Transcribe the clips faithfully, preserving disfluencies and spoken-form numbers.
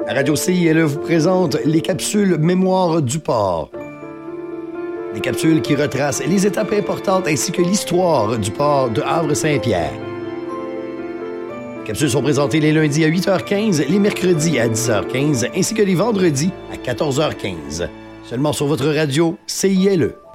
La radio C I L E vous présente les capsules Mémoire du port. Des capsules qui retracent les étapes importantes ainsi que l'histoire du port de Havre-Saint-Pierre. Les capsules sont présentées les lundis à huit heures quinze, les mercredis à dix heures quinze ainsi que les vendredis à quatorze heures quinze. Seulement sur votre radio C I L E.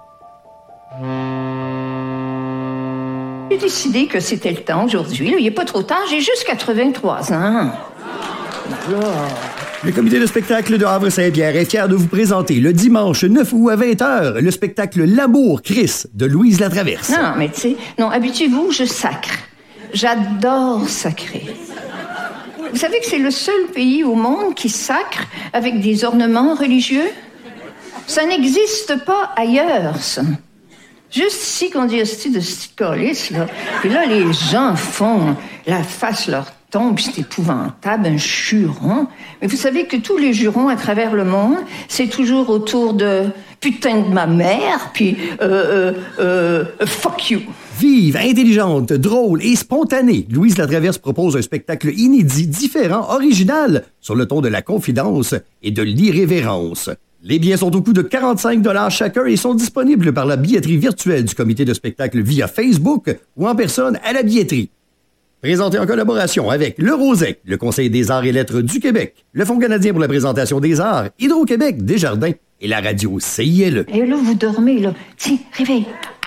J'ai décidé que c'était le temps aujourd'hui. Il n'est pas trop tard, j'ai juste quatre-vingt-trois ans. Alors... Le comité de spectacle de Havre-Saint-Pierre est fier de vous présenter le dimanche neuf août à vingt heures le spectacle L'amour Chris de Louise Latraverse. Non, mais tu sais, non, habituez-vous, je sacre. J'adore sacrer. Vous savez que c'est le seul pays au monde qui sacre avec des ornements religieux? Ça n'existe pas ailleurs, ça. Juste ici qu'on dit hostie de hostie de calice, là. Et là, les gens font la face leur tombe, c'est épouvantable, un juron. Mais vous savez que tous les jurons à travers le monde, c'est toujours autour de putain de ma mère, puis euh, euh, euh, fuck you. Vive, intelligente, drôle et spontanée, Louise Latraverse propose un spectacle inédit, différent, original, sur le ton de la confidence et de l'irrévérence. Les billets sont au coût de quarante-cinq dollars chacun et sont disponibles par la billetterie virtuelle du comité de spectacle via Facebook ou en personne à la billetterie. Présenté en collaboration avec le Rosec, le Conseil des arts et lettres du Québec, le Fonds canadien pour la présentation des arts, Hydro-Québec, Desjardins et la radio C I L E. Et là, vous dormez, là. Tiens, réveille.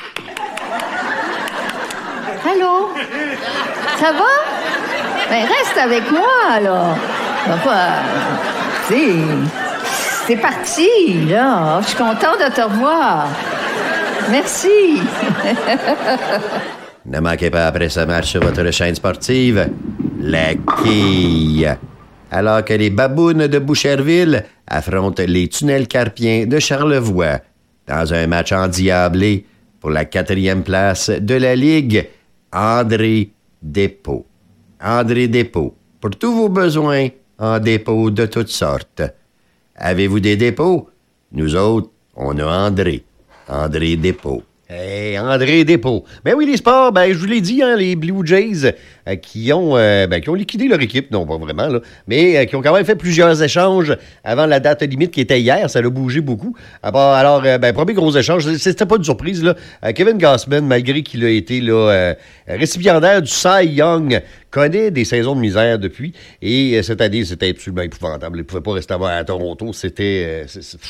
Allô? Ça va? Ben, reste avec moi, là. Ben, pas... Tu sais... C'est parti, là. Je suis contente de te revoir. Merci. Ne manquez pas après ce match sur votre chaîne sportive, La Quille. Alors que les Babounes de Boucherville affrontent les Tunnels Carpiens de Charlevoix dans un match endiablé pour la quatrième place de la Ligue, André Dépôt. André Dépôt, pour tous vos besoins en dépôt de toutes sortes. Avez-vous des dépôts? Nous autres, on a André. André Dépôt. Hey, André Dépôt. Ben oui, les sports, ben je vous l'ai dit, hein, les Blue Jays euh, qui ont euh, ben, qui ont liquidé leur équipe, non pas vraiment, là, mais euh, qui ont quand même fait plusieurs échanges avant la date limite qui était hier, ça a bougé beaucoup. Alors, alors euh, ben, premier gros échange, c'était pas une surprise, là. Euh, Kevin Gausman, malgré qu'il a été là, euh, récipiendaire du Cy Young, connaît des saisons de misère depuis, et euh, cette année, c'était absolument épouvantable. Il ne pouvait pas rester à Toronto, c'était... Euh, c'est, c'est...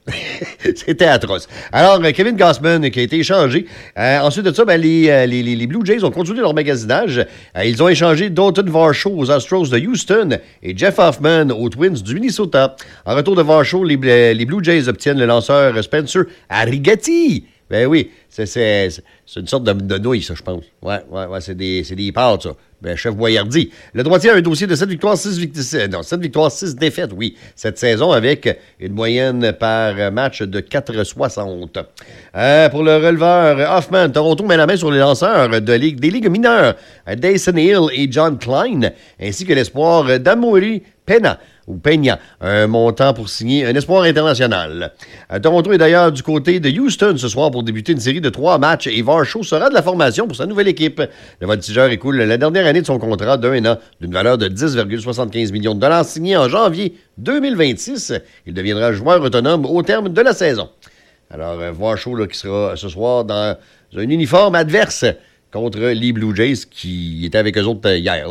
C'était atroce. Alors, Kevin Gausman qui a été échangé. Euh, ensuite de ça, ben, les, les, les Blue Jays ont continué leur magasinage. Euh, ils ont échangé Dalton Varsho aux Astros de Houston et Jeff Hoffman aux Twins du Minnesota. En retour de Varsho, les, les Blue Jays obtiennent le lanceur Spencer Arrigati. Ben oui, c'est, c'est, c'est une sorte de, de nouille, ça, je pense. Ouais, ouais, ouais, c'est des, c'est des pâtes, ça. Ben, chef Boyardi. Le droitier a un dossier de sept victoires, six victoires, non, sept victoires, six défaites, oui, cette saison, avec une moyenne par match de quatre virgule soixante. Euh, pour le releveur Hoffman, Toronto met la main sur les lanceurs de ligue, des ligues mineures, Dyson Hill et John Klein, ainsi que l'espoir d'Amaury Pena. ou Peña, un montant pour signer un espoir international. Euh, Toronto est d'ailleurs du côté de Houston ce soir pour débuter une série de trois matchs et Varsho sera de la formation pour sa nouvelle équipe. Le voltigeur écoule la dernière année de son contrat d'un an d'une valeur de dix virgule soixante-quinze millions de dollars signé en janvier deux mille vingt-six. Il deviendra joueur autonome au terme de la saison. Alors, euh, Varsho là, qui sera ce soir dans un uniforme adverse contre les Blue Jays qui étaient avec eux autres euh, hier.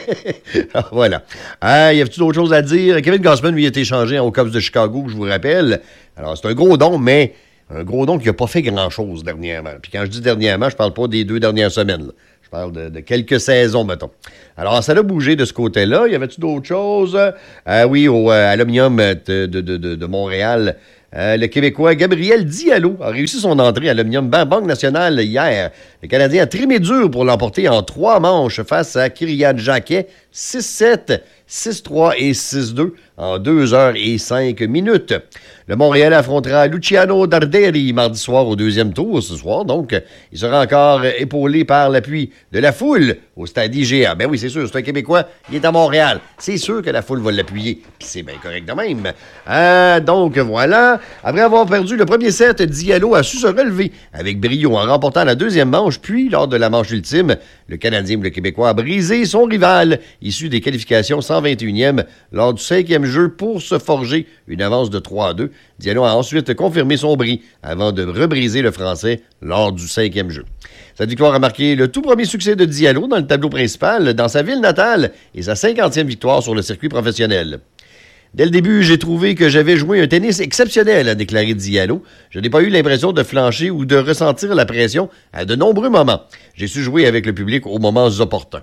Alors, voilà. Euh, y a-t-il d'autres choses à dire? Kevin Gausman, lui, a été échangé aux Cubs de Chicago, je vous rappelle. Alors, c'est un gros don, mais un gros don qui n'a pas fait grand-chose dernièrement. Puis quand je dis dernièrement, je parle pas des deux dernières semaines. Là. Je parle de, de quelques saisons, mettons. Alors, ça a bougé de ce côté-là. Y avait-tu d'autres choses? Euh, oui, au euh, Aluminium de, de, de, de Montréal, Euh, le Québécois Gabriel Diallo a réussi son entrée à l'Omnium Banque Nationale hier. Le Canadien a trimé dur pour l'emporter en trois manches face à Kyrian Jacquet, six sept, six trois et six deux en deux heures et cinq minutes. Le Montréal affrontera Luciano Darderi mardi soir au deuxième tour ce soir. Donc, il sera encore épaulé par l'appui de la foule au stade I G A. Ben oui, c'est sûr, c'est un Québécois, il est à Montréal. C'est sûr que la foule va l'appuyer. Puis c'est bien correct de même. Euh, donc, voilà. Après avoir perdu le premier set, Diallo a su se relever avec brio en remportant la deuxième manche. Puis, lors de la manche ultime, le Canadien et le Québécois a brisé son rival. issu des qualifications cent vingt et unième lors du cinquième jeu pour se forger une avance de trois à deux. Diallo a ensuite confirmé son bris avant de rebriser le Français lors du cinquième jeu. Cette victoire a marqué le tout premier succès de Diallo dans le tableau principal dans sa ville natale et sa cinquantième victoire sur le circuit professionnel. Dès le début, j'ai trouvé que j'avais joué un tennis exceptionnel, a déclaré Diallo. Je n'ai pas eu l'impression de flancher ou de ressentir la pression à de nombreux moments. J'ai su jouer avec le public aux moments opportuns.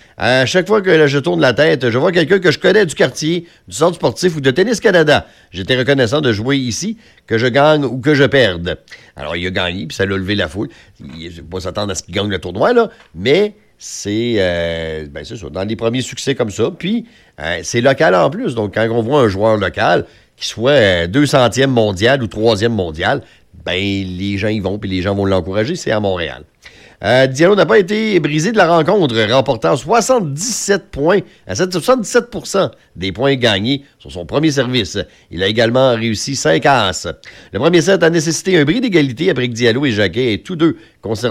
À chaque fois que je tourne la tête, je vois quelqu'un que je connais du quartier, du centre sportif ou de Tennis Canada. J'étais reconnaissant de jouer ici, que je gagne ou que je perde. Alors, il a gagné, puis ça l'a levé la foule. Il ne faut pas s'attendre à ce qu'il gagne le tournoi, là, mais c'est, euh, ben c'est ça, dans les premiers succès comme ça. Puis, euh, c'est local en plus. Donc, quand on voit un joueur local qui soit euh, deux centième mondial ou troisième mondial, ben les gens y vont, puis les gens vont l'encourager. C'est à Montréal. Euh, Diallo n'a pas été brisé de la rencontre, remportant soixante-dix-sept points, à soixante-dix-sept pour cent des points gagnés sur son premier service. Il a également réussi cinq as. Le premier set a nécessité un bris d'égalité après que Diallo et Jacquet aient tous deux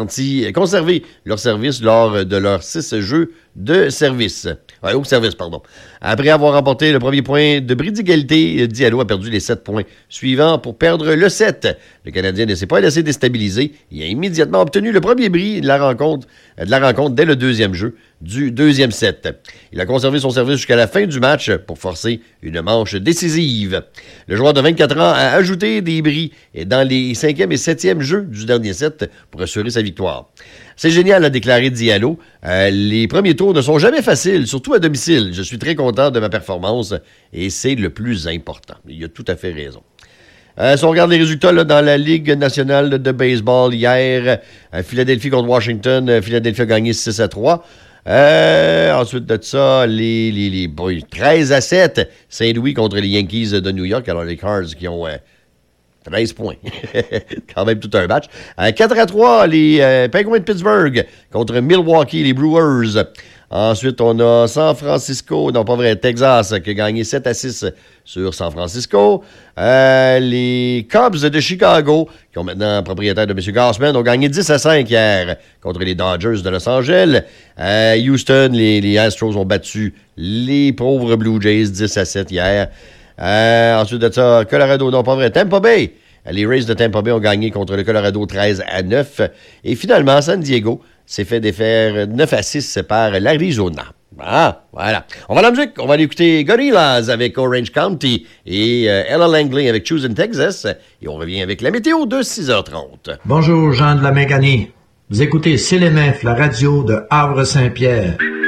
conservé leur service lors de leurs six jeux de service. Ouais, au service, pardon. Après avoir remporté le premier point de bris d'égalité, Diallo a perdu les sept points suivants pour perdre le set. Le Canadien ne s'est pas laissé déstabiliser. Il a immédiatement obtenu le premier bris de la rencontre, de la rencontre dès le deuxième jeu du deuxième set. Il a conservé son service jusqu'à la fin du match pour forcer une manche décisive. Le joueur de vingt-quatre ans a ajouté des bris dans les cinquième et septième jeux du dernier set pour assurer sa victoire. C'est génial, a déclaré Diallo. Euh, les premiers tours ne sont jamais faciles, surtout à domicile. Je suis très content de ma performance et c'est le plus important. Il a tout à fait raison. Euh, si on regarde les résultats là, dans la Ligue nationale de baseball hier, euh, Philadelphie contre Washington, euh, Philadelphie a gagné six à trois. Euh, ensuite de ça, les, les, les boys, treize à sept, Saint-Louis contre les Yankees de New York. Alors les Cards qui ont euh, treize points. Quand même tout un match. Euh, quatre à trois, les euh, Penguins de Pittsburgh contre Milwaukee, les Brewers. Ensuite, on a San Francisco, non pas vrai, Texas, qui a gagné sept à six sur San Francisco. Euh, les Cubs de Chicago, qui ont maintenant propriétaire de M. Gausman, ont gagné dix à cinq hier contre les Dodgers de Los Angeles. Euh, Houston, les, les Astros ont battu les pauvres Blue Jays dix à sept hier. Euh, ensuite de ça, Colorado, non pas vrai, Tampa Bay. Les Rays de Tampa Bay ont gagné contre le Colorado treize à neuf. Et finalement, San Diego s'est fait défaire neuf à six par l'Arizona. Ah, voilà. On va à la musique. On va aller écouter Gorillaz avec Orange County et euh, Ella Langley avec Choosing Texas. Et on revient avec la météo de six heures trente. Bonjour, Jean de la Mécanique. Vous écoutez C L M F, la radio de Havre-Saint-Pierre.